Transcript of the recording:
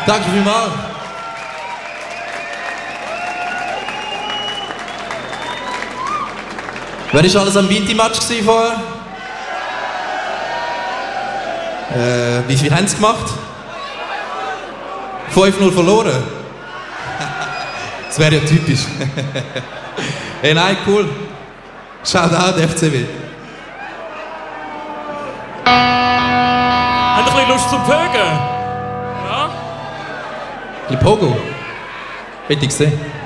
Danke vielmals. Wer war alles am Vinti-Match vorher? Wie viel haben sie gemacht? 5-0 verloren? Das wäre ja typisch. Hey, nein, cool. Schaut an, der FCW. Habt ihr ein bisschen Lust zum Pögen? Ja? Ein bisschen Pogo. Bitte sehen.